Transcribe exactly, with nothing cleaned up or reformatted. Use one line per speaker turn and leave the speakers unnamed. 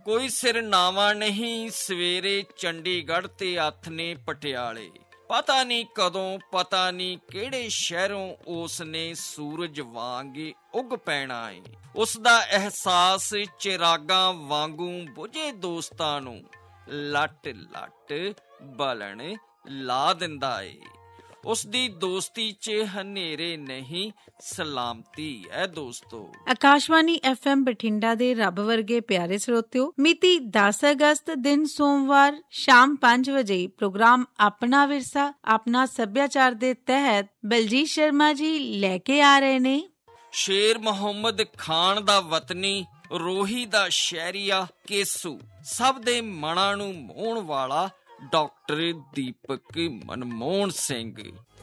ਕੋਈ ਸਿਰ ਨਾਵਾਂ ਨਹੀਂ, ਸਵੇਰੇ ਚੰਡੀਗੜ੍ਹ ਤੇ ਹੱਥ ਨੇ ਪਟਿਆਲੇ। ਪਤਾ ਨਹੀਂ ਕਦੋਂ, ਪਤਾ ਨਹੀਂ ਕਿਹੜੇ ਸ਼ਹਿਰੋਂ ਉਸ ਨੇ ਸੂਰਜ ਵਾਂਗ ਉੱਗ ਪੈਣਾ ਏ। ਉਸ ਦਾ ਅਹਿਸਾਸ ਚਿਰਾਗਾਂ ਵਾਂਗੂ ਬੁਝੇ ਦੋਸਤਾਂ ਨੂੰ ਲੱਟ ਲੱਟ ਬਲਣ ਲਾ ਦਿੰਦਾ ਏ। ਉਸ ਦੀ ਦੋਸਤੀ 'ਚ ਹਨੇਰੇ ਨਹੀਂ, ਸਲਾਮਤੀ ਹੈ ਦੋਸਤੋ।
ਆਕਾਸ਼ਵਾਣੀ ਐਫ ਐਮ ਬਠਿੰਡਾ ਦੇ ਰੱਬ ਵਰਗੇ ਪਿਆਰੇ ਸਰੋਤਿਓ, ਮਿਤੀ ਦਸ ਅਗਸਤ ਦਿਨ ਸੋਮਵਾਰ ਸ਼ਾਮ ਪੰਜ ਵਜੇ ਪ੍ਰੋਗਰਾਮ ਆਪਣਾ ਵਿਰਸਾ ਆਪਣਾ ਸੱਭਿਆਚਾਰ ਦੇ ਤਹਿਤ ਬਲਜੀਤ ਸ਼ਰਮਾ ਜੀ ਲੈ ਕੇ ਆ ਰਹੇ ਨੇ
ਸ਼ੇਰ ਮੁਹੰਮਦ ਖਾਨ ਦਾ ਵਤਨੀ, ਰੋਹੀ ਦਾ ਸ਼ਹਿਰੀਆ ਕੇਸੂ, ਸਭ ਦੇ ਮਨਾਂ ਨੂੰ ਮੋਹਣ ਵਾਲਾ ਡਾਕਟਰ ਦੀਪਕ ਮਨਮੋਹਨ ਸਿੰਘ।